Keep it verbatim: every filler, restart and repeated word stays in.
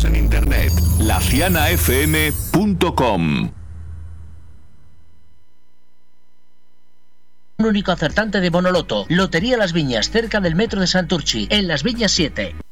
en internet. la ciana f m punto com. Un único acertante de Bonoloto. Lotería Las Viñas, cerca del metro de Santurchi, en Las Viñas siete.